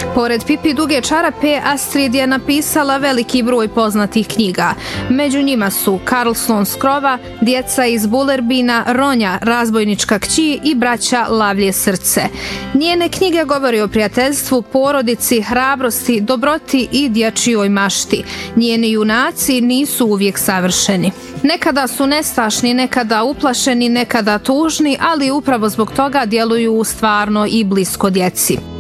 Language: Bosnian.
Pored Pipi duge čarape, Astrid je napisala veliki broj poznatih knjiga. Među njima su Karlsson s krova, Djeca iz Bulerbina, Ronja, razbojnička kći i Braća Lavlje srce. Njene knjige govori o prijateljstvu, porodici, hrabrosti, dobroti i dječjoj mašti. Njeni junaci nisu uvijek savršeni. Nekada su nestašni, nekada uplašeni, nekada tužni, ali upravo zbog toga djeluju stvarno i blisko djeci.